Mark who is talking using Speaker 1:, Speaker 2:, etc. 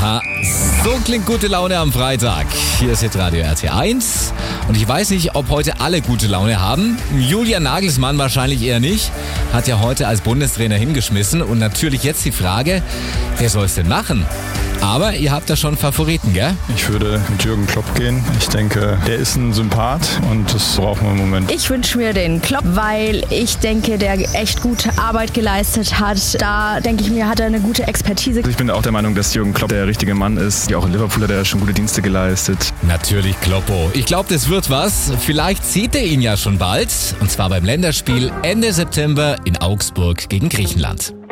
Speaker 1: Aha, so klingt gute Laune am Freitag. Hier ist Hitradio RT1 und ich weiß nicht, ob heute alle gute Laune haben. Julian Nagelsmann wahrscheinlich eher nicht, hat ja heute als Bundestrainer hingeschmissen und natürlich jetzt die Frage, wer soll es denn machen? Aber ihr habt da schon Favoriten, gell?
Speaker 2: Ich würde mit Jürgen Klopp gehen. Ich denke, der ist ein Sympath und das brauchen wir im Moment.
Speaker 3: Ich wünsche mir den Klopp, weil ich denke, der echt gute Arbeit geleistet hat. Da denke ich mir, hat er eine gute Expertise.
Speaker 4: Ich bin auch der Meinung, dass Jürgen Klopp der richtige Mann ist. Auch in Liverpool hat er schon gute Dienste geleistet.
Speaker 1: Natürlich Kloppo. Ich glaube, das wird was. Vielleicht sieht er ihn ja schon bald. Und zwar beim Länderspiel Ende September in Augsburg gegen Griechenland.